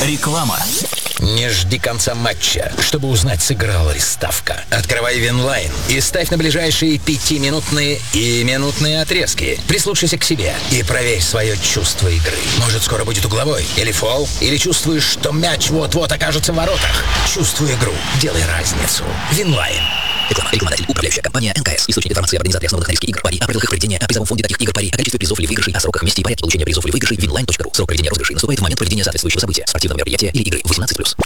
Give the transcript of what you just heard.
Реклама. Не жди конца матча, чтобы узнать, сыграла ли ставка. Открывай Винлайн и ставь на ближайшие 5-минутные и минутные отрезки. Прислушайся к себе и проверь свое чувство игры. Может, скоро будет угловой, или фол, или чувствуешь, что мяч вот-вот окажется в воротах. Чувствуй игру, делай разницу. Винлайн. Реклама. Рекламодатель. Управляющая компания НКС. Источник информации об организации основанных на риске игр пари, о правилах их проведения, о призовом фонде таких игр пари, о количестве призов или выигрышей, о сроках, месте и порядке получения призов или выигрышей. Winline.ru. Срок проведения розыгрышей наступает в момент проведения соответствующего события, спортивного мероприятия или игры. 18+.